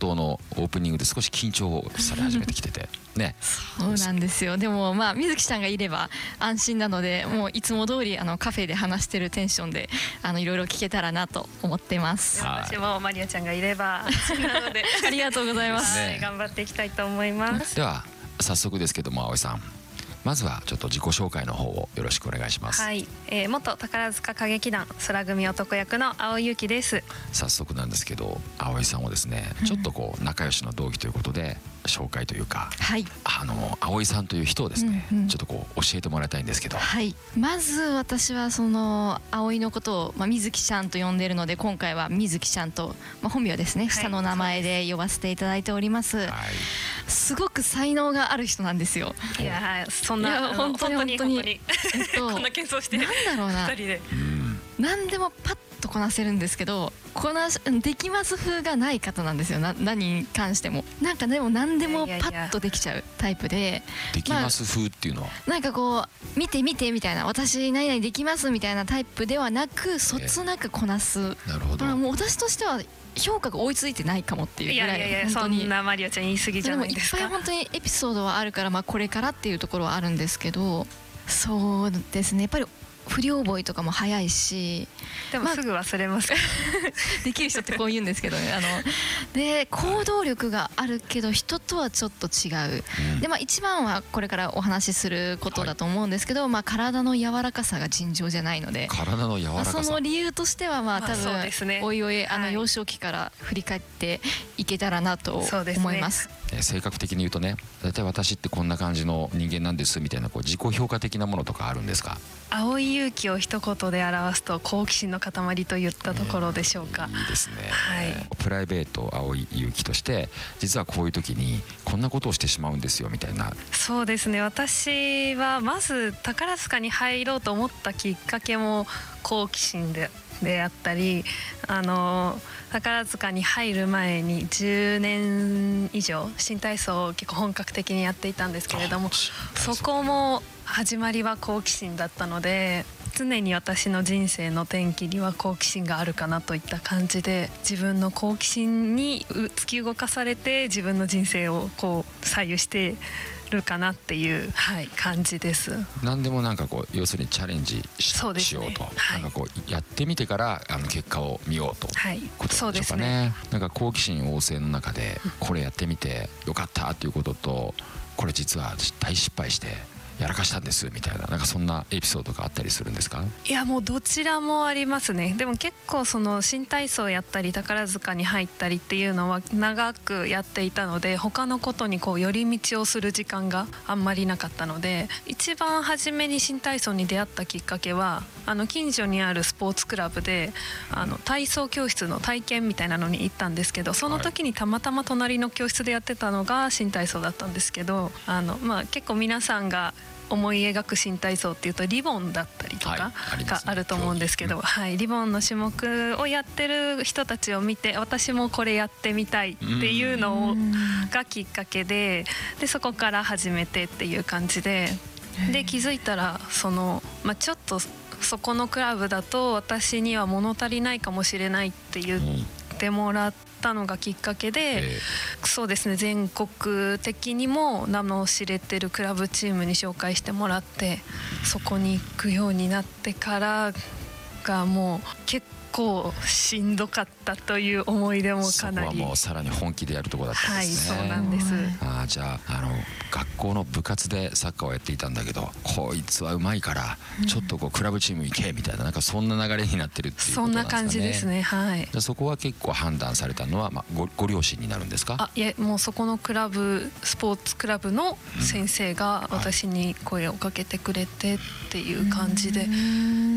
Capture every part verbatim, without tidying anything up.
道のオープニングで少し緊張され始めてきててね。 そうなんですよ。でもまあ水木さんがいれば安心なので、もういつも通りあのカフェで話してるテンションであのいろいろ聞けたらなと思ってます。 私もマリアちゃんがいれば安心なのでありがとうございます、 はい、頑張っていきたいと思います。 では早速ですけども、葵さん、まずはちょっと自己紹介の方をよろしくお願いします。 はい、えー、元宝塚歌劇団空組男役の蒼井優希です。 早速なんですけど、葵さんをですね、ちょっとこう仲良しの同期ということで紹介というか、 はい、 あの葵さんという人をですね、うんうん、ちょっとこう教えてもらいたいんですけど。 はい、まず私はその葵のことを、まあ、水木ちゃんと呼んでいるので、今回は水木ちゃんと、まあ、本名ですね、はい、下の名前で呼ばせていただいております、はい、すごく才能がある人なんですよ。 いやそんな本当に本当に、えっと、 こんな謙遜してなんだろうな、 ふたりで何でもパッとこなせるんですけど、こなしできます風がない方なんですよ。な何に関してもなんかでも何でもパッとできちゃうタイプで、 できます風っていうのは、まあ、なんかこう見て見てみたいな、私何々できますみたいなタイプではなく、そつなくこなす、えー、 なるほど、 まあ、もう私としては評価が追いついてないかもっていうぐらい、 いやいやいや、そんなマリアちゃん言い過ぎじゃないですか。 でもいっぱい本当にエピソードはあるから、まあ、これからっていうところはあるんですけど、そうですね、やっぱり不良覚えとかも早いし、 でもすぐ忘れます、まあ、できる人ってこう言うんですけどね、あので行動力があるけど人とはちょっと違う、うん、でまあ一番はこれからお話しすることだと思うんですけど、はい、まあ、体の柔らかさが尋常じゃないので、 体の柔らかさ、 まあ、その理由としてはまあ多分、 まあね、 おいおいあの幼少期から振り返っていけたらなと思います。 性格的に言うとね、大体私ってこんな感じの人間なんですみたいなこう自己評価的なものとかあるんですか？ 蒼井優希を一言で表すと好奇心の塊といったところでしょうか。 いいですね、 はい、 プライベート蒼井優希として実はこういう時にこんなことをしてしまうんですよみたいな。 そうですね、私はまず宝塚に入ろうと思ったきっかけも好奇心でであったり、あの宝塚に入る前にじゅうねん以上新体操を結構本格的にやっていたんですけれども、そこも始まりは好奇心だったので、常に私の人生の転機には好奇心があるかなといった感じで、自分の好奇心に突き動かされて自分の人生をこう左右してるかなっていう、はい、感じです。 何でもなんかこう要するにチャレンジ し,、ね、しようと、はい、なんかこうやってみてからあの結果を見ようと、はい、ことなんでしょうかね。なんか好奇心旺盛の中でこれやってみてよかったっていうことと、これ実は大失敗してやらかしたんですみたいな、なんかそんなエピソードがあったりするんですか？ いやもうどちらもありますね。でも結構その新体操やったり宝塚に入ったりっていうのは長くやっていたので、他のことにこう寄り道をする時間があんまりなかったので、一番初めに新体操に出会ったきっかけは、あの近所にあるスポーツクラブであの体操教室の体験みたいなのに行ったんですけど、その時にたまたま隣の教室でやってたのが新体操だったんですけど、あの、まあ、結構皆さんが思い描く新体操っていうとリボンだったりとかがあると思うんですけど、はい、リボンの種目をやってる人たちを見て、私もこれやってみたいっていうのがきっかけで、でそこから始めてっていう感じで、で気づいたらその、まあ、ちょっとそこのクラブだと私には物足りないかもしれないって言ってもらったのがきっかけで、えー、そうですね、全国的にも名の知れてるクラブチームに紹介してもらって、そこに行くようになってからがもう結構しんどかったという思い出もかなり。 そこはもうさらに本気でやるところだったんですね。 はい、そうなんです。 あ、じゃあ、あの学校の部活でサッカーをやっていたんだけど、こいつはうまいからちょっとこうクラブチーム行けみたいな、なんかそんな流れになってるっていうことなんですかね。 そんな感じですね。はい。 じゃあそこは結構判断されたのは、まあ、ご, ご両親になるんですか？ あ、いえ、もうそこのクラブスポーツクラブの先生が私に声をかけてくれてっていう感じで、うん、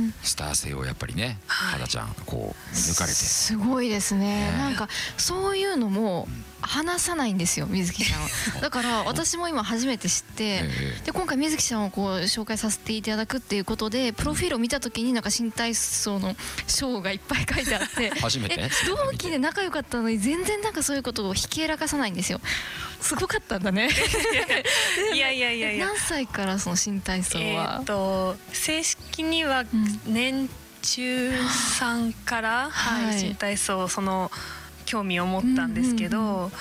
スター性をやっぱりね、はだちゃんこう抜かれてすごいですね。なんかそういうのも話さないんですよ、水木さんは。だから私も今初めて知って、で今回水木さんをこう紹介させていただくっていうことで、プロフィールを見た時になんか新体操の章がいっぱい書いてあって初めてえ同期で仲良かったのに全然なんかそういうことをひけらかさないんですよ。すごかったんだね。 いやいやいやいや。 何歳からその新体操は？ えー、と正式には年中さんから、うん、はい、新体操その興味を持ったんですけど、うんうんうん、